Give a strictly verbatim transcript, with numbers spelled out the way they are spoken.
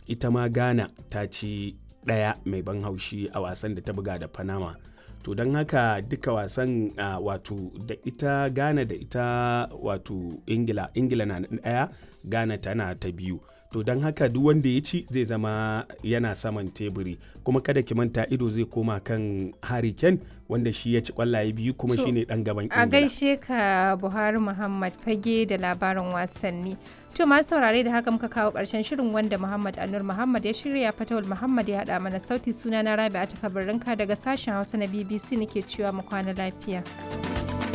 ita ma Ghana ta ci ɗaya mai ban haushi a wasan da ta buga da Panama. To don haka duka wasan uh, wato da ita Ghana da ita wato Ingila, Ingila na ɗaya, Ghana tana ta biyu. To don haka duk wanda ya ci zai zama yana saman teburi, kuma kada ki manta ido zai koma kan Harry Kane wanda shi ya ci kwallaye biyu kuma shine dan gaban Ingila. A gaishe ka Buhari Muhammad Fage da labarin wasanni. To masu saurare da haka muka kawo ƙarshen shirin wanda Muhammad Anur Muhammad ya shirya, Fatawul Muhammad ya haɗa mana sauti, suna na Rabi'a ta Kabarinka daga sashen Hausa na B B C nake cewa mu kwana lafiya.